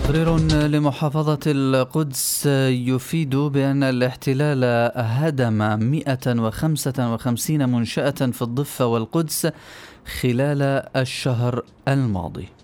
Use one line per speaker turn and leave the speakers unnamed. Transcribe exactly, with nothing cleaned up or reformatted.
تقرير لمحافظة القدس يفيد بأن الاحتلال هدم مئة وخمسة وخمسين منشأة في الضفة والقدس خلال الشهر الماضي.